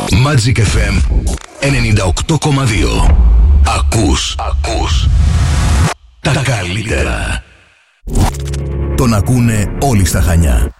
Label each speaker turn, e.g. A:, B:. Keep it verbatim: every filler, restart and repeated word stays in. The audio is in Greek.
A: Magic εφ εμ ενενήντα οκτώ κόμμα δύο. Ακούς, ακούς τα καλύτερα. Τον ακούνε όλοι στα Χανιά.